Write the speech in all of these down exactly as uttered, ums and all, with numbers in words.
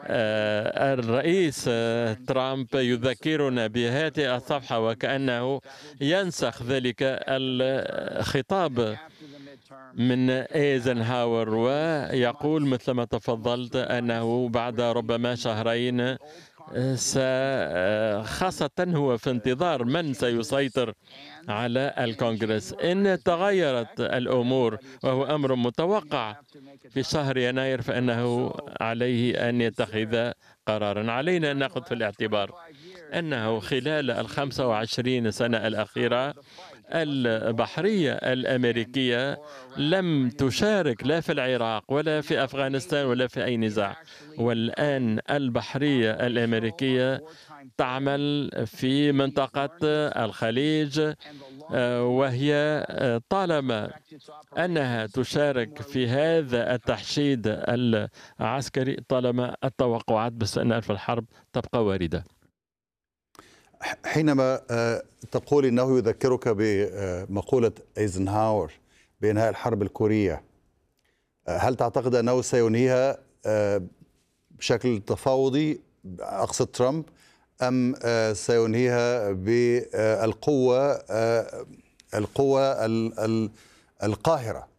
الرئيس ترامب يذكرنا بهذه الصفحة وكأنه ينسخ ذلك الخطاب من ايزنهاور، ويقول مثلما تفضلت أنه بعد ربما شهرين خاصة هو في انتظار من سيسيطر على الكونغرس. إن تغيرت الأمور وهو أمر متوقع في شهر يناير فإنه عليه أن يتخذ قرارا. علينا أن نأخذ في الاعتبار أنه خلال الخمسة وعشرين سنة الأخيرة البحرية الأمريكية لم تشارك لا في العراق ولا في أفغانستان ولا في أي نزاع، والآن البحرية الأمريكية تعمل في منطقة الخليج، وهي طالما أنها تشارك في هذا التحشيد العسكري طالما التوقعات باستئناف الحرب تبقى واردة. حينما تقول إنه يذكرك بمقولة ايزنهاور بإنهاء الحرب الكورية، هل تعتقد أنه سينهيها بشكل تفاوضي، أقصد ترامب، أم سينهيها بالقوة القوة القاهرة؟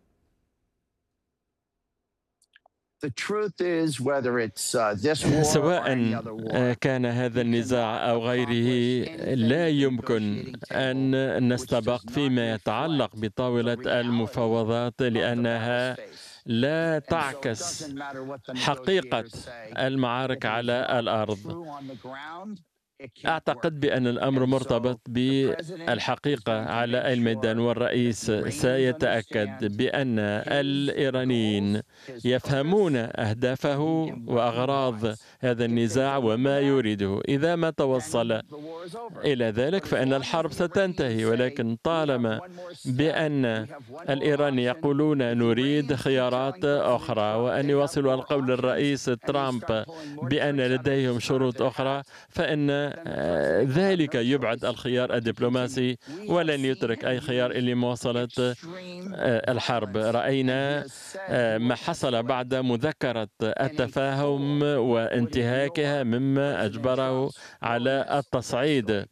سواء كان هذا النزاع أو غيره لا يمكن أن نستبق فيما يتعلق بطاولة المفاوضات، لأنها لا تعكس حقيقة المعارك على الأرض. أعتقد بأن الأمر مرتبط بالحقيقة على الميدان، والرئيس سيتأكد بأن الإيرانيين يفهمون أهدافه وأغراض هذا النزاع وما يريده. إذا ما توصل إلى ذلك فإن الحرب ستنتهي، ولكن طالما بأن الإيران يقولون نريد خيارات أخرى وأن يواصلوا القول الرئيس ترامب بأن لديهم شروط أخرى، فإن ذلك يبعد الخيار الدبلوماسي ولن يترك أي خيار إلا مواصلة الحرب. رأينا ما حصل بعد مذكرة التفاهم وانتهاكها مما أجبره على التصعيد.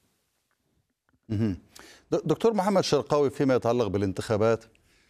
دكتور محمد شرقاوي، فيما يتعلق بالانتخابات،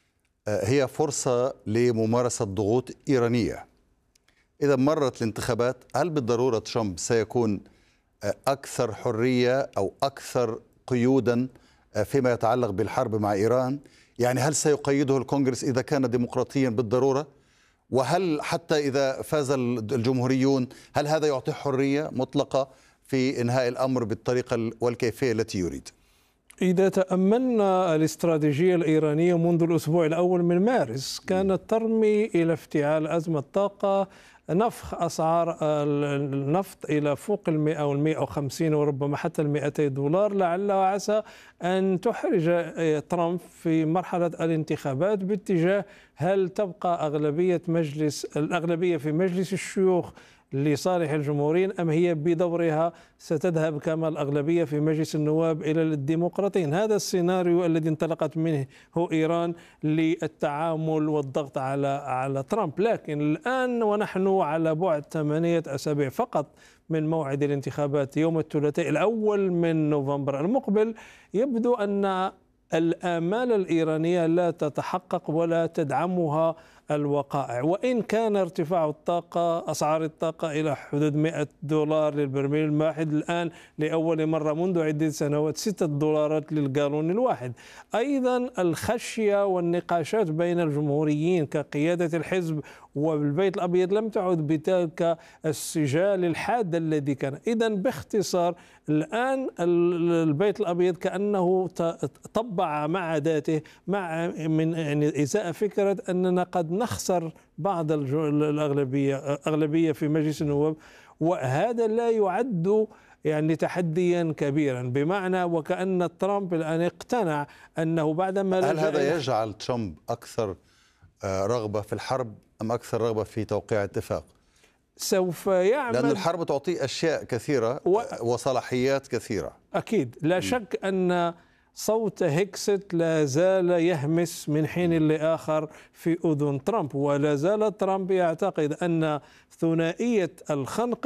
هي فرصة لممارسة ضغوط إيرانية. إذا مرت الانتخابات هل بالضرورة ترامب سيكون أكثر حرية أو أكثر قيودا فيما يتعلق بالحرب مع إيران؟ يعني هل سيقيده الكونغرس إذا كان ديمقراطيا بالضرورة؟ وهل حتى إذا فاز الجمهوريون هل هذا يعطيه حرية مطلقة في إنهاء الأمر بالطريقة والكيفية التي يريد؟ إذا تأملنا الاستراتيجية الإيرانية منذ الأسبوع الأول من مارس كانت ترمي إلى افتعال أزمة طاقة، نفخ أسعار النفط إلى فوق المئة والمئة وخمسين وربما حتى المئتي دولار، لعل وعسى أن تحرج ترامب في مرحلة الانتخابات باتجاه هل تبقى أغلبية مجلس الأغلبية في مجلس الشيوخ لصالح الجمهوريين أم هي بدورها ستذهب كما الأغلبية في مجلس النواب إلى الديمقراطيين. هذا السيناريو الذي انطلقت منه هو إيران للتعامل والضغط على على ترامب. لكن الآن ونحن على بعد ثمانية أسابيع فقط من موعد الانتخابات يوم الثلاثاء الأول من نوفمبر المقبل، يبدو أن الآمال الإيرانية لا تتحقق ولا تدعمها الوقائع، وإن كان ارتفاع الطاقة أسعار الطاقة إلى حدود مئة دولار للبرميل الواحد الآن لأول مرة منذ عدة سنوات، ستة دولارات للجالون الواحد. أيضا الخشية والنقاشات بين الجمهوريين كقيادة الحزب والبيت الأبيض لم تعد بتلك السجال الحاد الذي كان. إذن باختصار الآن البيت الأبيض كأنه طبع مع عاداته مع من يعني إزاء فكرة أننا قد نخسر بعض الأغلبية أغلبية في مجلس النواب، وهذا لا يعد يعني تحديا كبيرا، بمعنى وكأن ترامب الآن اقتنع أنه بعدما هل هذا يجعل ترامب أكثر رغبة في الحرب أم أكثر رغبة في توقيع اتفاق؟ سوف يعمل، لأن الحرب تعطي أشياء كثيرة و... وصلاحيات كثيرة. أكيد لا م. شك أن صوت هيكست لا زال يهمس من حين لآخر في أذن ترامب، ولا زال ترامب يعتقد أن ثنائية الخنق